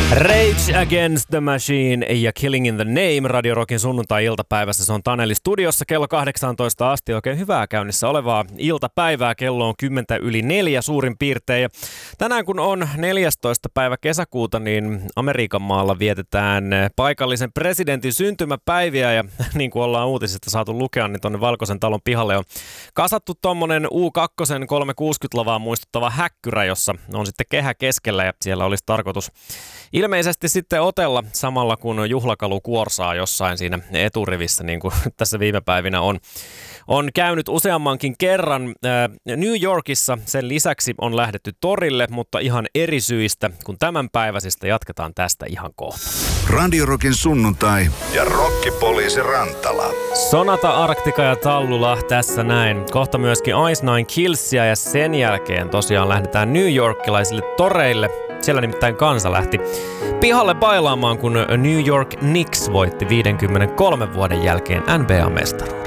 Rage Against the Machine ja Killing in the Name Radio Rockin sunnuntai-iltapäivässä. Se on Taneli studiossa kello 18 asti. Oikein hyvää käynnissä olevaa iltapäivää. Kello on 10:04 suurin piirtein. Ja tänään kun on 14. päivä kesäkuuta, niin Amerikan maalla vietetään paikallisen presidentin syntymäpäiviä. Ja niin kuin ollaan uutisista saatu lukea, niin tuonne Valkoisen talon pihalle on kasattu tommonen U2 360-lavaa muistuttava häkkyrä, jossa on sitten kehä keskellä ja siellä olisi tarkoitus ilmeisesti sitten otella samalla kun juhlakalu kuorsaa jossain siinä eturivissä, niin kuin tässä viime päivinä on käynyt useammankin kerran. New Yorkissa sen lisäksi on lähdetty torille, mutta ihan eri syistä, kun tämänpäiväisistä jatketaan tästä ihan kohta. Radio Rockin sunnuntai ja rokkipoliisi Rantala. Sonata Arctica ja Tallula tässä näin. Kohta myöskin Ice Nine Killsia ja sen jälkeen tosiaan lähdetään New Yorkilaisille toreille. Siellä nimittäin kansa lähti pihalle bailaamaan, kun New York Knicks voitti 53 vuoden jälkeen NBA-mestaruuden.